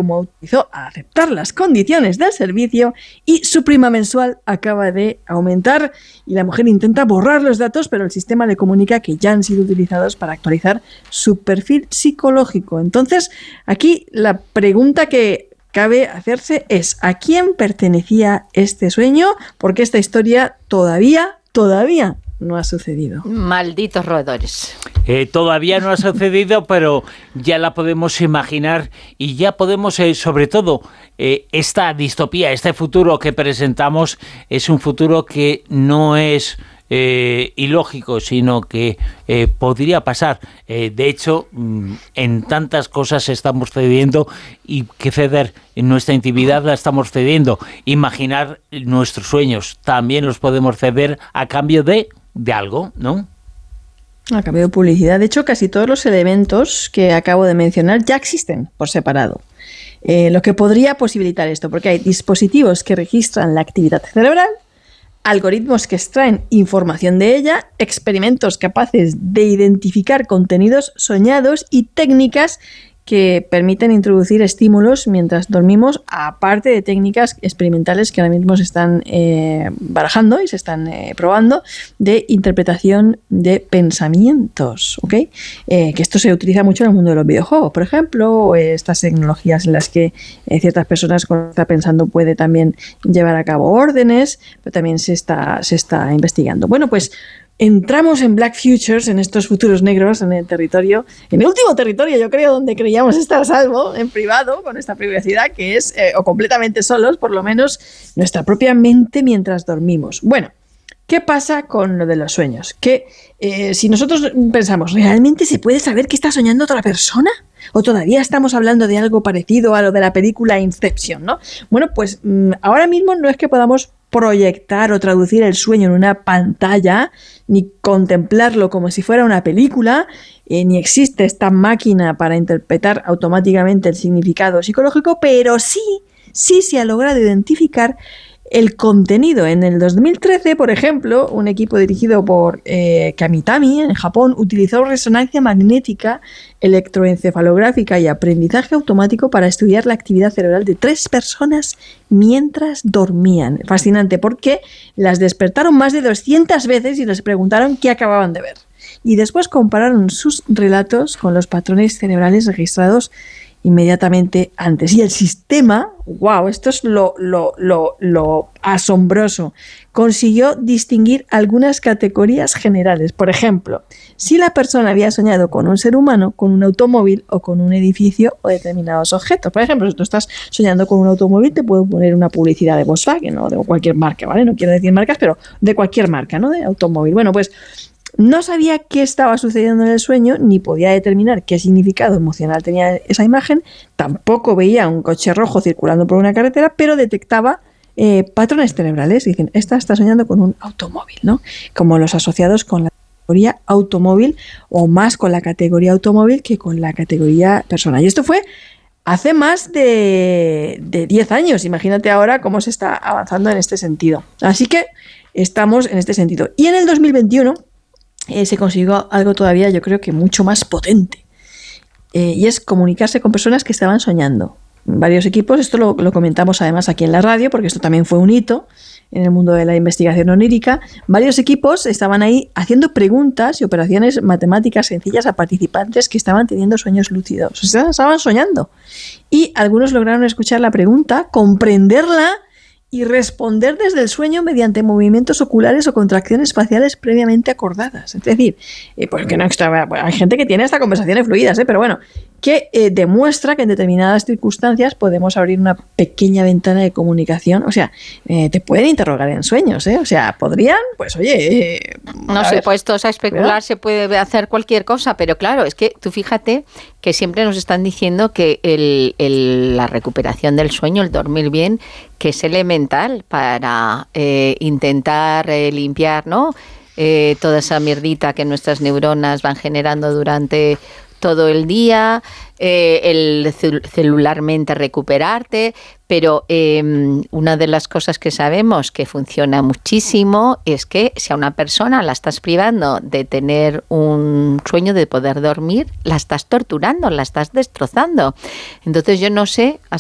como autorizó a aceptar las condiciones del servicio y su prima mensual acaba de aumentar y la mujer intenta borrar los datos, pero el sistema le comunica que ya han sido utilizados para actualizar su perfil psicológico. Entonces, aquí la pregunta que cabe hacerse es: ¿a quién pertenecía este sueño? Porque esta historia todavía no ha sucedido. Malditos roedores. Todavía no ha sucedido, pero ya la podemos imaginar y ya podemos, sobre todo, esta distopía, este futuro que presentamos es un futuro que no es ilógico, sino que podría pasar. De hecho, en tantas cosas estamos cediendo y que ceder en nuestra intimidad la estamos cediendo. Imaginar nuestros sueños también los podemos ceder a cambio de algo, ¿no? A cambio de publicidad. De hecho, casi todos los elementos que acabo de mencionar ya existen por separado. Lo que podría posibilitar esto, porque hay dispositivos que registran la actividad cerebral, algoritmos que extraen información de ella, experimentos capaces de identificar contenidos soñados y técnicas que permiten introducir estímulos mientras dormimos, aparte de técnicas experimentales que ahora mismo se están barajando y se están probando, de interpretación de pensamientos, ¿ok? Que esto se utiliza mucho en el mundo de los videojuegos, por ejemplo, o estas tecnologías en las que ciertas personas cuando está pensando puede también llevar a cabo órdenes, pero también se está investigando. Bueno, pues entramos en Black Futures, en estos futuros negros, en el último territorio, yo creo, donde creíamos estar a salvo, en privado, con esta privacidad, que es, o completamente solos, por lo menos, nuestra propia mente mientras dormimos. Bueno, ¿qué pasa con lo de los sueños? Que si nosotros pensamos, ¿realmente se puede saber qué está soñando otra persona? ¿O todavía estamos hablando de algo parecido a lo de la película Inception, ¿no? Bueno, pues ahora mismo no es que podamos proyectar o traducir el sueño en una pantalla, ni contemplarlo como si fuera una película, ni existe esta máquina para interpretar automáticamente el significado psicológico, pero sí se ha logrado identificar el contenido. En el 2013, por ejemplo, un equipo dirigido por Kamitami en Japón utilizó resonancia magnética, electroencefalográfica y aprendizaje automático para estudiar la actividad cerebral de 3 personas mientras dormían. Fascinante, porque las despertaron más de 200 veces y les preguntaron qué acababan de ver. Y después compararon sus relatos con los patrones cerebrales registrados inmediatamente antes. Y el sistema, wow, esto es lo asombroso, consiguió distinguir algunas categorías generales. Por ejemplo, si la persona había soñado con un ser humano, con un automóvil o con un edificio o determinados objetos. Por ejemplo, si tú estás soñando con un automóvil, te puedo poner una publicidad de Volkswagen o de cualquier marca, ¿vale? No quiero decir marcas, pero de cualquier marca, ¿no? De automóvil. Bueno, pues no sabía qué estaba sucediendo en el sueño, ni podía determinar qué significado emocional tenía esa imagen, tampoco veía un coche rojo circulando por una carretera, pero detectaba patrones cerebrales. Dicen, esta está soñando con un automóvil, ¿no? Como los asociados con la categoría automóvil, o más con la categoría automóvil que con la categoría persona. Y esto fue hace más de 10 años. Imagínate ahora cómo se está avanzando en este sentido. Así que estamos en este sentido. Y en el 2021... se consiguió algo todavía, yo creo que mucho más potente, y es comunicarse con personas que estaban soñando. Varios equipos, esto lo comentamos además aquí en la radio, porque esto también fue un hito en el mundo de la investigación onírica. Varios equipos estaban ahí haciendo preguntas y operaciones matemáticas sencillas a participantes que estaban teniendo sueños lúcidos. O sea, estaban soñando. Y algunos lograron escuchar la pregunta, comprenderla y responder desde el sueño mediante movimientos oculares o contracciones faciales previamente acordadas. Es decir, porque no extra, bueno, hay gente que tiene hasta conversaciones fluidas, pero bueno, que demuestra que en determinadas circunstancias podemos abrir una pequeña ventana de comunicación. O sea, te pueden interrogar en sueños, o sea, podrían, pues oye... no sé, puestos a especular, ¿verdad? Se puede hacer cualquier cosa, pero claro, es que tú fíjate que siempre nos están diciendo que la recuperación del sueño, el dormir bien, que es elemental para intentar limpiar, ¿no? Toda esa mierdita que nuestras neuronas van generando durante todo el día, el celularmente recuperarte, pero una de las cosas que sabemos que funciona muchísimo es que si a una persona la estás privando de tener un sueño, de poder dormir, la estás torturando, la estás destrozando. Entonces yo no sé